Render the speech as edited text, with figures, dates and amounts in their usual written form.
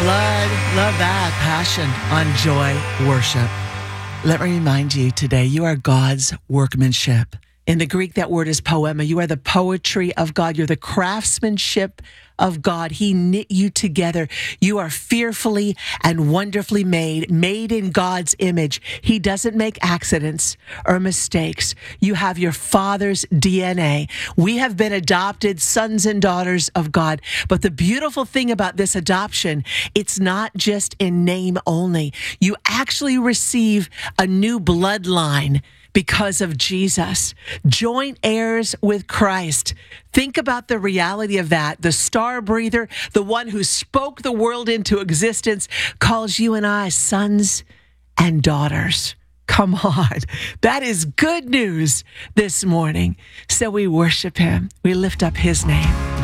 Blood. Love that. Passion on Joy Worship. Let me remind you today, you are God's workmanship. In the Greek, that word is poema. You are the poetry of God. You're the craftsmanship of God. He knit you together. You are fearfully and wonderfully made in God's image. He doesn't make accidents or mistakes. You have your Father's DNA. We have been adopted sons and daughters of God. But the beautiful thing about this adoption, it's not just in name only. You actually receive a new bloodline because of Jesus. Joint heirs with Christ. Think about the reality of that. The star breather, the one who spoke the world into existence, calls you and I sons and daughters. Come on. That is good news this morning. So we worship him. We lift up his name.